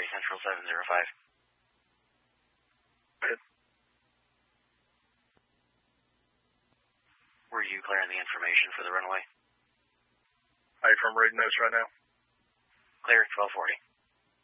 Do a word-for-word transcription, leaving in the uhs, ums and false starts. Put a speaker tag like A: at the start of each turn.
A: Central seven zero five.
B: Good.
A: Were you clearing the information for the runway?
B: Are you from reading notes right now?
A: Clear, twelve forty.